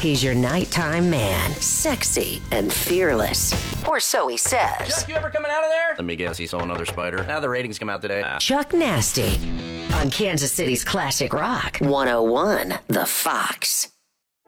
He's your nighttime man, sexy and fearless. Or so he says. Chuck, you ever coming out of there? Let me guess, he saw another spider. Now the ratings come out today. Chuck Nasty on Kansas City's Classic Rock 101, The Fox.